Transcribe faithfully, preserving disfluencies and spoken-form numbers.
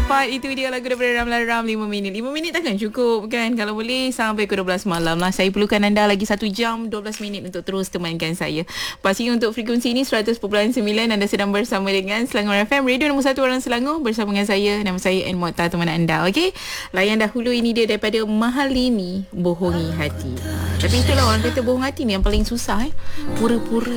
cepat. Itu dia lagu daripada Ramlan Ram, lima minit. lima minit takkan cukup kan? Kalau boleh sampai ke dua belas malam lah. Saya perlukan anda lagi satu jam dua belas minit untuk terus temankan saya. Pastinya untuk frekuensi ini seratus perpuluhan sembilan anda sedang bersama dengan Selangor F M, radio nombor satu orang Selangor, bersama dengan saya. Nama saya N Mu'tah, teman anda. Okey, layan dahulu ini dia daripada Mahalini, Bohongi Hati. Tapi itulah orang kata bohong hati ni yang paling susah eh. Pura-pura